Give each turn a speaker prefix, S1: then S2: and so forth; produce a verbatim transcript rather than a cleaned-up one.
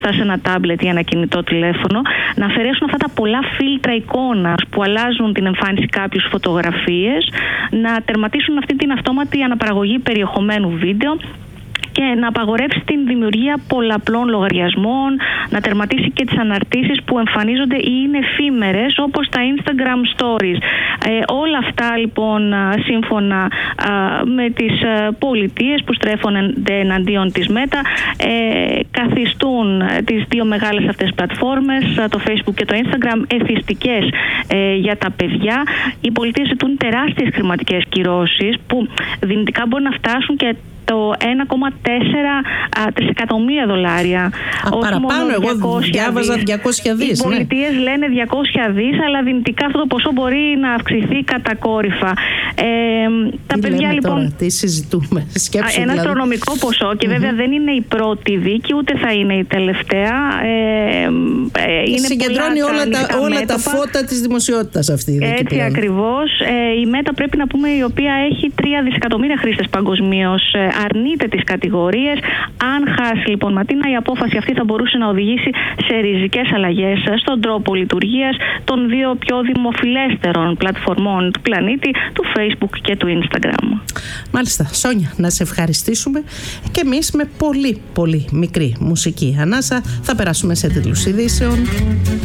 S1: σε ένα τάμπλετ ή ένα κινητό τηλέφωνο, να αφαιρέσουν αυτά τα πολλά φίλτρα εικόνας που αλλάζουν την εμφάνιση κάποιους φωτογραφίες, να τερματίσουν αυτή την αυτόματη αναπαραγωγή περιεχομένου βίντεο και να απαγορεύσει την δημιουργία πολλαπλών λογαριασμών, να τερματίσει και τις αναρτήσεις που εμφανίζονται ή είναι εφήμερες, όπως τα Instagram Stories. Ε, όλα αυτά λοιπόν σύμφωνα α, με τις α, πολιτείες που στρέφονται εναντίον της Meta, ε, καθιστούν τις δύο μεγάλες αυτές πλατφόρμες, το Facebook και το Instagram, εθιστικές ε, για τα παιδιά. Οι πολιτείες ζητούν τεράστιες χρηματικές κυρώσεις που δυνητικά μπορεί να φτάσουν και το ένα κόμμα τέσσερα τρισεκατομμύρια δολάρια.
S2: Α, παραπάνω, εγώ διάβαζα διακόσια δις.
S1: Οι πολιτείες ναι. λένε διακόσια δις, αλλά δυνητικά αυτό το ποσό μπορεί να αυξηθεί κατακόρυφα. Ε, τα
S2: τι
S1: παιδιά λοιπόν.
S2: Τώρα, τι συζητούμε, σκέψου,
S1: ένα
S2: δηλαδή.
S1: αστρονομικό ποσό και mm-hmm. βέβαια δεν είναι η πρώτη δίκη, ούτε θα είναι η τελευταία. Ε, ε, είναι
S2: συγκεντρώνει όλα, τα, όλα τα φώτα της δημοσιότητας αυτή η δίκη.
S1: Έτσι πλέον. Ακριβώς. Ε, η Meta, πρέπει να πούμε, η οποία έχει τρία δισεκατομμύρια χρήστες παγκοσμίως, αρνείται τις κατηγορίες. Αν χάσει λοιπόν Ματίνα, η απόφαση αυτή θα μπορούσε να οδηγήσει σε ριζικές αλλαγές στον τρόπο λειτουργίας των δύο πιο δημοφιλέστερων πλατφορμών του πλανήτη, του Facebook και του Instagram.
S2: Μάλιστα. Σόνια, να σε ευχαριστήσουμε και εμείς με πολύ πολύ μικρή μουσική ανάσα θα περάσουμε σε τίτλους ειδήσεων.